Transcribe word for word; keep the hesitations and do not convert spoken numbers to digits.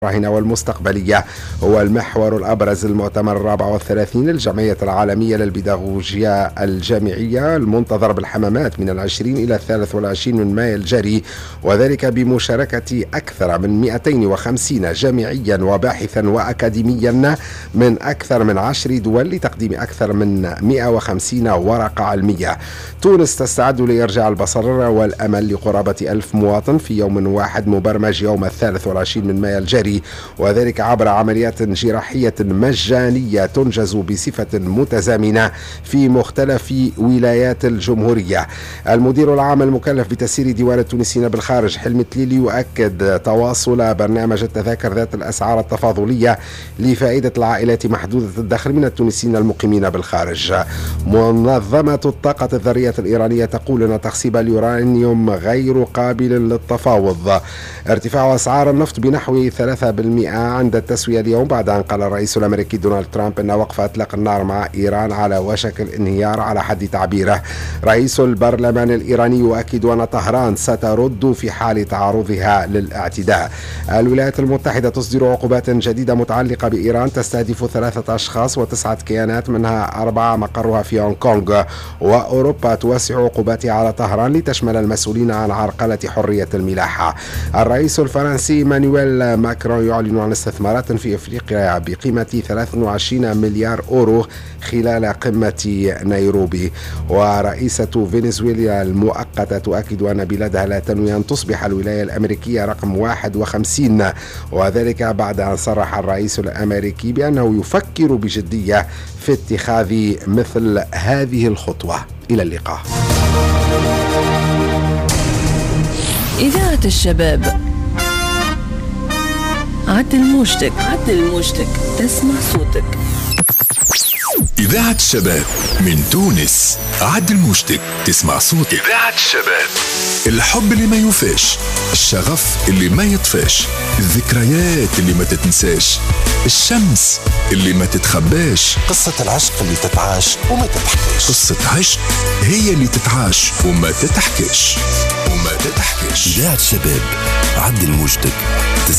الراهنة والمستقبلية هو المحور الأبرز للمؤتمر الرابع والثلاثين للجمعية العالمية للبيداغوجيا الجامعية المنتظر بالحمامات من العشرين إلى الثالث والعشرين من مايو الجاري، وذلك بمشاركة أكثر من مئتين وخمسين جامعيا وباحثا وأكاديميا من أكثر من عشر دول لتقديم أكثر من مئة وخمسين ورقة علمية. تونس تستعد لإرجاع البصر والأمل لقرابة ألف مواطن في يوم واحد مبرمج يوم الثالث والعشرين من مايو الجاري، وذلك عبر عمليات جراحية مجانية تنجز بصفة متزامنة في مختلف ولايات الجمهورية. المدير العام المكلف بتسيير ديوان التونسيين بالخارج حلمي تليلي يؤكد تواصل برنامج التذاكر ذات الأسعار التفاضلية لفائدة العائلات محدودة الدخل من التونسيين المقيمين بالخارج. منظمة الطاقة الذرية الإيرانية تقول أن تخصيب اليورانيوم غير قابل للتفاوض. ارتفاع أسعار النفط بنحو ثلاثة بالمئة عند التسوية اليوم بعد أن قال الرئيس الأمريكي دونالد ترامب أن وقف إطلاق النار مع إيران على وشك الانهيار على حد تعبيره. رئيس البرلمان الإيراني يؤكد أن طهران سترد في حال تعرضها للاعتداء. الولايات المتحدة تصدر عقوبات جديدة متعلقة بإيران تستهدف ثلاثة أشخاص وتسعة كيانات منها أربعة مقرها في هونغ كونغ. وأوروبا توسع عقوباتها على طهران لتشمل المسؤولين عن عرقلة حرية الملاحة. الرئيس الفرنسي مانويل ماكرون يعلن عن استثمارات في افريقيا بقيمة ثلاثة وعشرين مليار اورو خلال قمة نيروبي. ورئيسة فنزويلا المؤقتة تؤكد ان بلادها لا تنوي ان تصبح الولاية الامريكية رقم واحد وخمسين، وذلك بعد ان صرح الرئيس الامريكي بانه يفكر بجدية في اتخاذ مثل هذه الخطوة. الى اللقاء. إذاعة الشباب عد الموجتك عد الموجتك تسمع صوتك. إذاعة الشباب من تونس، عد الموجتك تسمع صوتك. إذاعة الشباب، الحب اللي ما يوفاش، الشغف اللي ما يطفاش، الذكريات اللي ما تتنساش، الشمس اللي ما تتخباش، قصة العشق اللي تتعاش وما تتحكيش. قصة عشق هي اللي تتعاش وما تتحكيش وما تتحكيش. إذاعة الشباب عد الموجتك.